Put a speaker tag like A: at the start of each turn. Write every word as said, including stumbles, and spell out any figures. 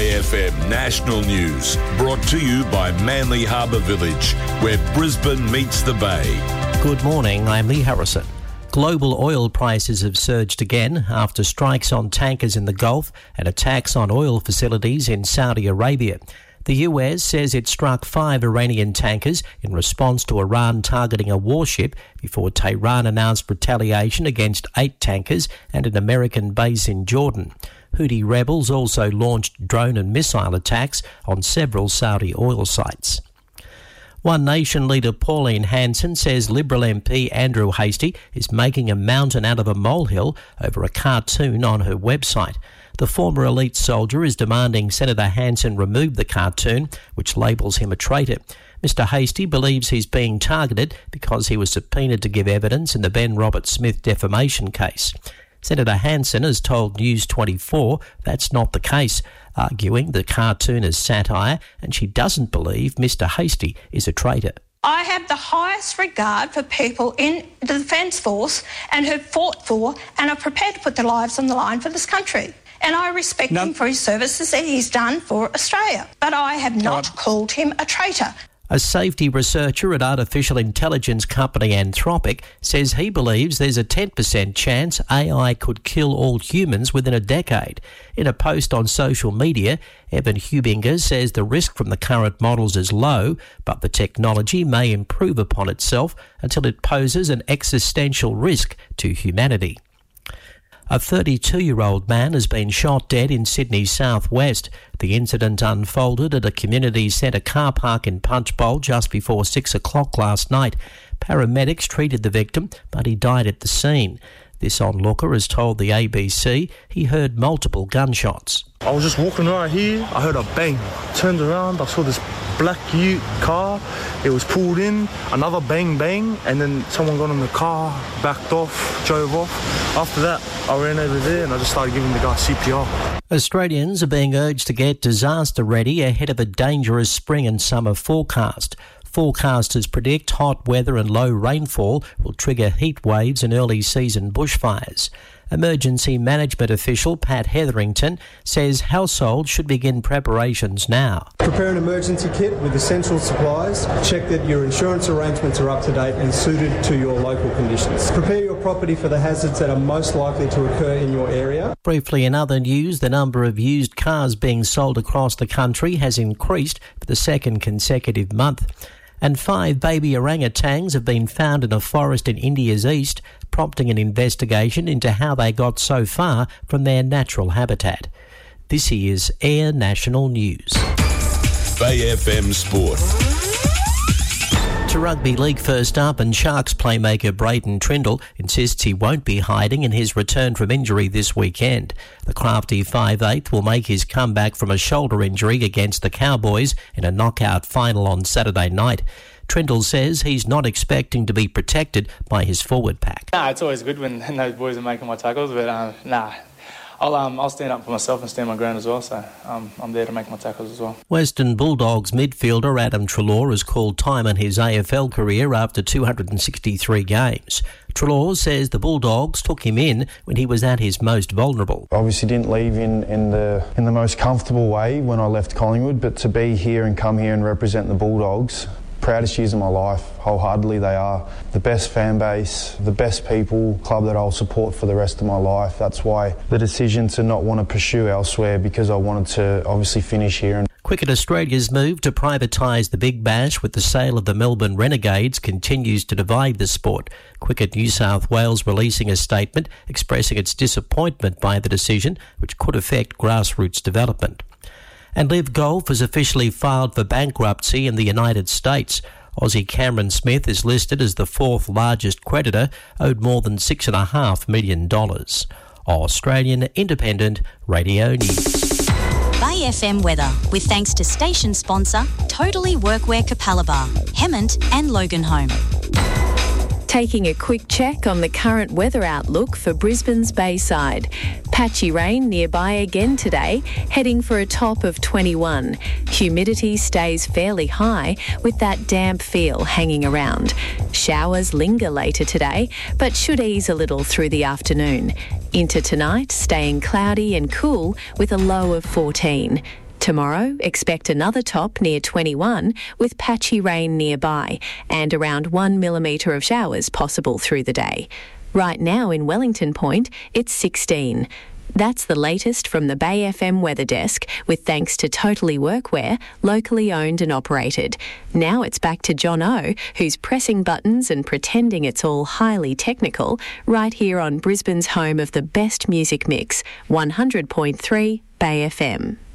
A: Bay F M National News, brought to you by Manly Harbour Village, where Brisbane meets the Bay.
B: Good morning, I'm Lee Harrison. Global oil prices have surged again after strikes on tankers in the Gulf and attacks on oil facilities in Saudi Arabia. The U S says it struck five Iranian tankers in response to Iran targeting a warship before Tehran announced retaliation against eight tankers and an American base in Jordan. Houthi rebels also launched drone and missile attacks on several Saudi oil sites. One Nation leader Pauline Hanson says Liberal M P Andrew Hastie is making a mountain out of a molehill over a cartoon on her website. The former elite soldier is demanding Senator Hanson remove the cartoon, which labels him a traitor. Mister Hastie believes he's being targeted because he was subpoenaed to give evidence in the Ben Roberts-Smith defamation case. Senator Hanson has told News twenty-four that's not the case, arguing the cartoon is satire and she doesn't believe Mister Hastie is a traitor.
C: I have the highest regard for people in the Defence Force and who've fought for and are prepared to put their lives on the line for this country. And I respect no. him for his services that he's done for Australia. But I have not right. called him a traitor.
B: A safety researcher at artificial intelligence company Anthropic says he believes there's a ten percent chance A I could kill all humans within a decade. In a post on social media, Evan Hubinger says the risk from the current models is low, but the technology may improve upon itself until it poses an existential risk to humanity. A thirty-two-year-old man has been shot dead in Sydney's southwest. The incident unfolded at a community centre car park in Punchbowl just before six o'clock last night. Paramedics treated the victim, but he died at the scene. This onlooker has told the A B C he heard multiple gunshots.
D: I was just walking right here, I heard a bang. Turned around, I saw this black ute car. It was pulled in, another bang bang, and then someone got in the car, backed off, drove off. After that, I ran over there and I just started giving the guy C P R.
B: Australians are being urged to get disaster ready ahead of a dangerous spring and summer forecast. Forecasters predict hot weather and low rainfall will trigger heat waves and early season bushfires. Emergency management official Pat Hetherington says households should begin preparations now.
E: Prepare an emergency kit with essential supplies. Check that your insurance arrangements are up to date and suited to your local conditions. Prepare your property for the hazards that are most likely to occur in your area.
B: Briefly, in other news, the number of used cars being sold across the country has increased for the second consecutive month. And five baby orangutans have been found in a forest in India's east, prompting an investigation into how they got so far from their natural habitat. This is Air National News.
A: Bay F M Sport.
B: To rugby league first up, and Sharks playmaker Braden Trindle insists he won't be hiding in his return from injury this weekend. The crafty five eighth will make his comeback from a shoulder injury against the Cowboys in a knockout final on Saturday night. Trindle says he's not expecting to be protected by his forward pack.
F: Nah, it's always good when those boys are making my tackles, but uh, nah. I'll um, I'll stand up for myself and stand my ground as well, so um, I'm there to make my tackles as well.
B: Western Bulldogs midfielder Adam Treloar has called time in his A F L career after two hundred sixty-three games. Treloar says the Bulldogs took him in when he was at his most vulnerable.
G: Obviously didn't leave in, in the in the most comfortable way when I left Collingwood, but to be here and come here and represent the Bulldogs, proudest years of my life, wholeheartedly. They are the best fan base, the best people, club that I'll support for the rest of my life. That's why the decision to not want to pursue elsewhere, because I wanted to obviously finish here. And
B: Cricket Australia's move to privatise the Big Bash with the sale of the Melbourne Renegades continues to divide the sport. Cricket New South Wales releasing a statement expressing its disappointment by the decision, which could affect grassroots development. And Liv Golf has officially filed for bankruptcy in the United States. Aussie Cameron Smith is listed as the fourth largest creditor, owed more than six point five million dollars. Australian Independent Radio News.
H: Bay F M weather, with thanks to station sponsor Totally Workwear Capalaba, Hemmant and Loganholme.
I: Taking a quick check on the current weather outlook for Brisbane's Bayside. Patchy rain nearby again today, heading for a top of twenty-one. Humidity stays fairly high with that damp feel hanging around. Showers linger later today, but should ease a little through the afternoon. Into tonight, staying cloudy and cool with a low of fourteen. Tomorrow, expect another top near twenty-one with patchy rain nearby and around one millimetre of showers possible through the day. Right now in Wellington Point, it's sixteen. That's the latest from the Bay F M Weather Desk, with thanks to Totally Workwear, locally owned and operated. Now it's back to John O, who's pressing buttons and pretending it's all highly technical, right here on Brisbane's home of the best music mix, one hundred point three Bay F M.